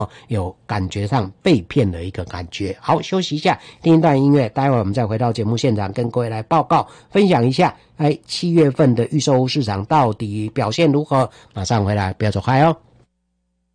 有感觉上被骗的一个感觉。好，休息一下，听一段音乐，待会我们再回到节目现场，跟各位来报告分享一下，7月份的预售屋市场到底表现如何？马上回来，不要走开哦。